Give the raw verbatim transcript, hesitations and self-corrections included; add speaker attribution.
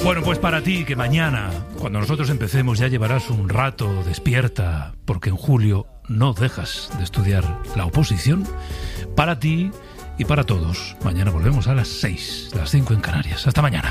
Speaker 1: Bueno, pues para ti, que mañana, cuando nosotros empecemos, ya llevarás un rato despierta, porque en julio no dejas de estudiar la oposición. Para ti y para todos, mañana volvemos a las seis, las cinco en Canarias. Hasta mañana.